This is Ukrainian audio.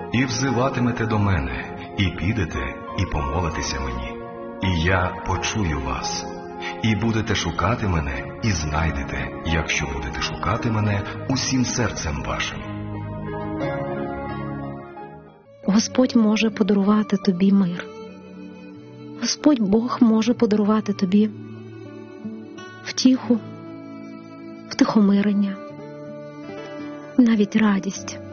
І взиватимете до мене, і підете, і помолитеся мені. І я почую вас. І будете шукати мене, і знайдете, якщо будете шукати мене усім серцем вашим. Господь може подарувати тобі мир. Господь Бог може подарувати тобі втіху, втихомирення, навіть радість.